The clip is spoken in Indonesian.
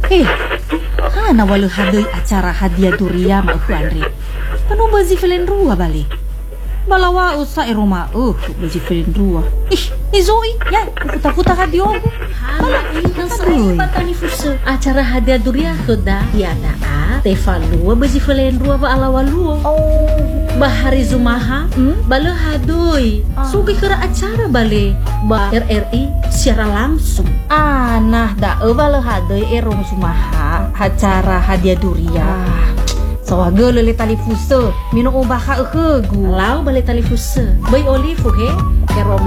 Eh, hana walau hadai acara hadiah durian mau Andri. Penuh bazi filen rua balik. Balawa usa rumah bazi filen rua. Izoi ya, puta-puta hadiah. Hala, nang sering patani fuso. Acara hadiah durian sudah tiada Tevalua bazi filen rua ba alawalua. Bahari Zumaha, balo hadoi. Sugi kera acara bale ba RRI secara langsung. Nah, da balo hadai erong sumaha acara hadiah durian. Sawaga lele tali fuso, minum obaha gu. Lau bale tali fuso. Bay olive he,